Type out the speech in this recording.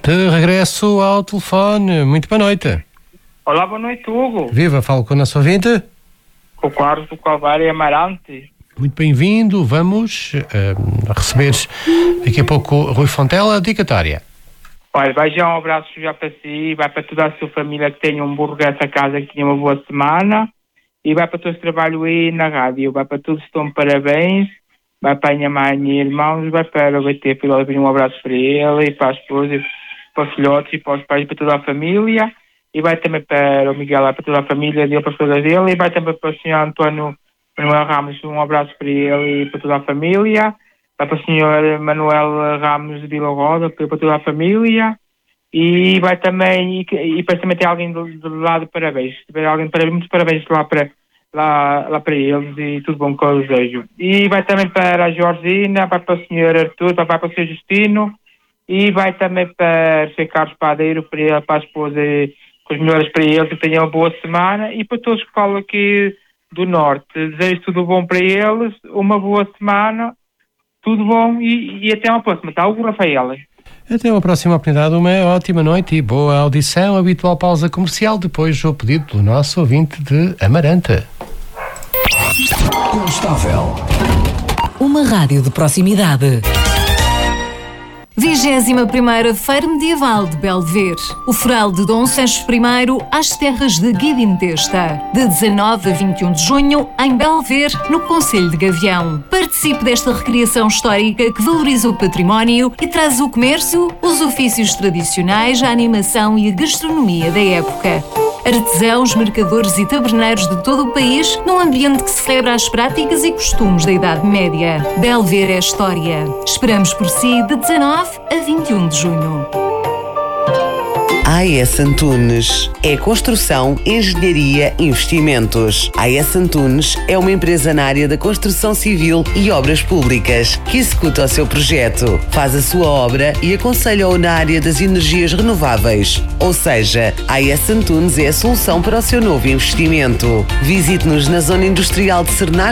De regresso ao telefone. Muito boa noite. Olá, boa noite, Hugo. Viva, falo com o nosso ouvinte. Com o Carlos do Calvário Amarante. Muito bem-vindo. Vamos receber daqui a pouco o Rui Fontela, dedicatória. Olha, vai já um abraço já para si, vai para toda a sua família que tenha um bom regresso a casa, que tenha uma boa semana, e vai para todo esse trabalho aí na rádio, vai para todos que estão parabéns, vai para a minha mãe e irmãos, vai para o BT, um abraço para ele, e para a esposa, e para os filhotes, e para os pais, e para toda a família, e vai também para o Miguel, para toda a família dele, para todas dele, e vai também para o Sr. António Manuel Ramos, um abraço para ele e para toda a família. Vai para o Sr. Manuel Ramos de Vila Roda, para toda a família. E vai também, e para também ter alguém do lado de parabéns. Se tiver alguém de parabéns, muitos parabéns lá para eles e tudo bom com o desejo. E vai também para a Georgina, vai para o Sr. Artur, vai para o Sr. Justino. E vai também para o Sr. Carlos Padeiro, para a esposa, com os melhores para eles, que tenham uma boa semana. E para todos que falam aqui do Norte, desejo tudo bom para eles, uma boa semana, tudo bom e até uma próxima, tá, Hugo Rafael? Até uma próxima oportunidade, uma ótima noite e boa audição. Habitual pausa comercial, depois o pedido do nosso ouvinte de Amarante. Constável. Uma rádio de proximidade. 21ª Feira Medieval de Belver. O Foral de Dom Sancho I às terras de Guidintesta. De 19 a 21 de junho, em Belver, no Concelho de Gavião. Participe desta recriação histórica que valoriza o património e traz o comércio, os ofícios tradicionais, a animação e a gastronomia da época. Artesãos, mercadores e taberneiros de todo o país, num ambiente que celebra as práticas e costumes da Idade Média. Belver é história. Esperamos por si de 19 a 21 de junho. AES Antunes é construção, engenharia, investimentos. AES Antunes é uma empresa na área da construção civil e obras públicas que executa o seu projeto, faz a sua obra e aconselha-o na área das energias renováveis. Ou seja, AES Antunes é a solução para o seu novo investimento. Visite-nos na zona industrial de Sernás